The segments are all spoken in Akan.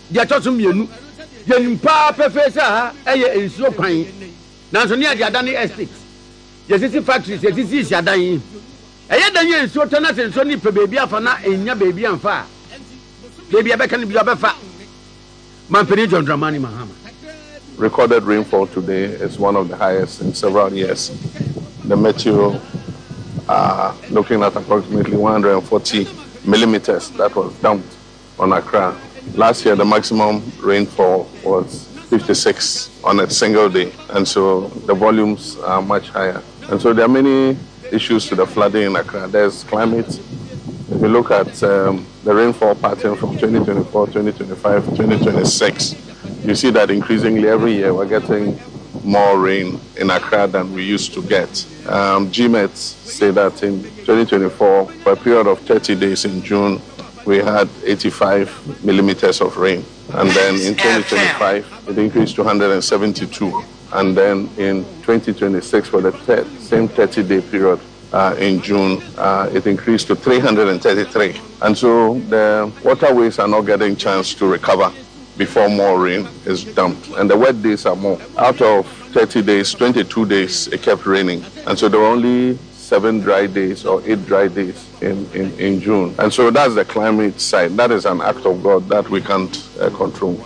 dia toso mienu dia nimpa perfesa ha eye ensuo kwan nanso ne dia dan estate dia sisi factories dia sisi siadan eye dan ye ensuo to na senso ni pe beebi afa na enya beebi anfa beebi abeka ne bi abefa Mampeni John Dramani Mahama. Recorded rainfall today is one of the highest in several years. The Meteo are looking at approximately 140 millimeters that was dumped on Accra. Last year, the maximum rainfall was 56 on a single day, and so the volumes are much higher. And so there are many issues to the flooding in Accra. There's climate. If you look at the rainfall pattern from 2024, 2025, 2026, you see that increasingly every year we're getting more rain in Accra than we used to get. GMET say that in 2024, for a period of 30 days in June, we had 85 millimeters of rain. And then in 2025, it increased to 172. And then in 2026, for the same 30-day period, in June, it increased to 333. And so the waterways are not getting a chance to recover before more rain is dumped. And the wet days are more. Out of 30 days, 22 days, it kept raining. And so there were only 7 dry days or 8 dry days in June. And so that's the climate side. That is an act of God that we can't control.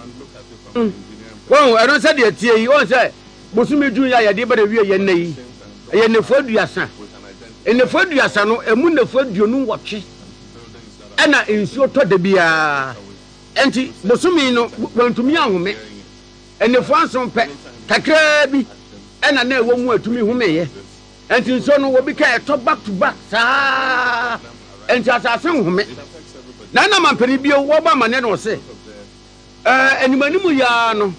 Well, I don't say the tea. You want to say, Musumi Junior, I did better view your name. I am the food you are. In the food you are, a moon the food you know what she. And I insure to the beer. Enti Musumi no want to me young me. And the France on pet, Kakrabi, and I never won't to me who may. And in so no will be carried back to back, sir. And just as some me. Nana Mampeni be a woman, man, or say. And Manumuyano,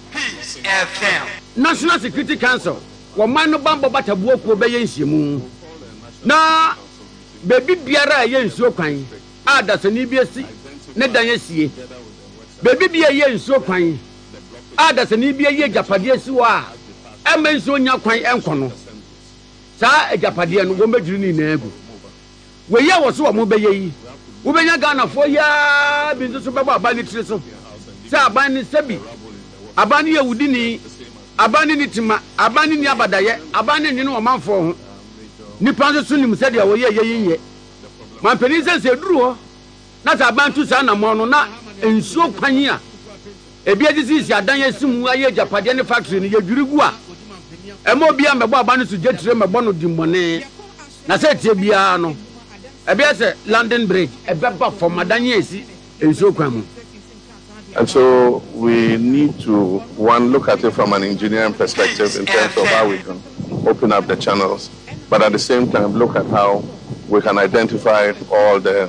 National Security Council, one man no bumble but a walk obedience you. Na baby biara yen so kwan ada se ni biasi ne dan asie baby bia yen so kwan ada se ni bia ye japade asiwa emen so nya kwan enkono sa ejapade no wo medwiri ni na agu we ye wo so wo beye yi wo benya Ghana fo ya bi so beba abani tire so sa abani sabi abani yewudi ni abani ni tima abani ni abadaye abani ni no manfo ho nipa so sunim said ya wo ye ye Mampeni sense duru ho na ta bantu sa na mo no na ensuo kwan a ebi adisi adan yesimu aye japade ne factory ni yedwirigu a emo bia mebo abane so jetire mebo no dimone na se tie bia no ebi ese London Bridge ebeba from adanye esi ensuo kwan mu. And so we need to, one, look at it from an engineering perspective in terms of how we can open up the channels, but at the same time look at how we can identify all the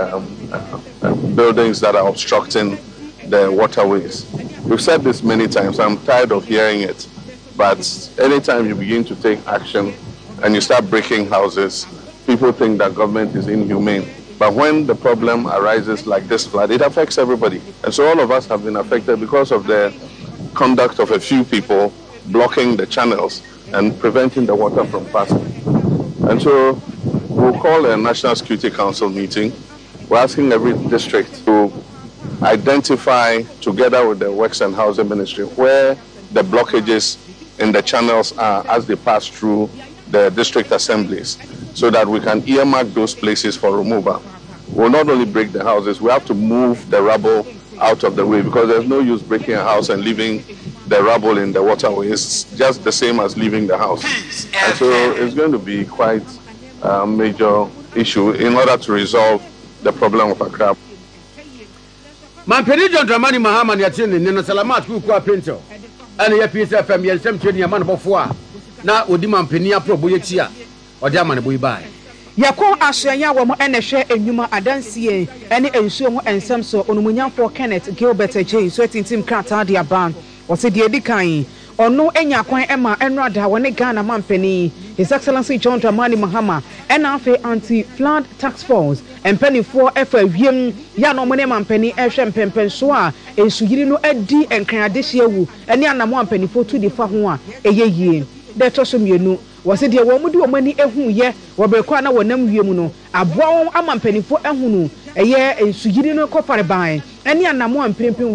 buildings that are obstructing the waterways. We've said this many times, I'm tired of hearing it, but anytime you begin to take action and you start breaking houses, people think that government is inhumane. But when the problem arises like this flood, it affects everybody. And so all of us have been affected because of the conduct of a few people blocking the channels and preventing the water from passing. And so we'll call a National Security Council meeting. We're asking every district to identify, together with the Works and Housing Ministry, where the blockages in the channels are as they pass through the district assemblies, so that we can earmark those places for removal. We'll not only break the houses, we have to move the rubble out of the way, because there's no use breaking a house and leaving the rubble in the waterway. It's just the same as leaving the house. And so it's going to be quite a major issue in order to resolve the problem of Accra. Mampeni John Dramani Mahama yatini nino salamat ku kwa pento. Ani ya PSFM yensem treni ya man bofo a na odi mampeni aprobo yeti a odi amane boy bai. Yakon aswanya wo mo enehwe enwuma adansie ene ensuo ho ensem so onumunyamfo Kenneth Gilbert J so tintim krata dia ban o se die dikan ono enya kwan ema enrada woni Ghana mampeni His Excellency John Dramani Mahama enafe anti-flood task force empenifo efa wiem ya no mo ne mampeni ehwe mpempen so a ensuyiri no adi enkranadehye wu ene anamo ampenifo tu di fa ho a eyeyie de toso mienu wose de wo mudi omani ehu ye wo be kwa na wonam wiem no aboa amampenifo ehunu eye ensuyiri no kofare ban ene anamo ampenpen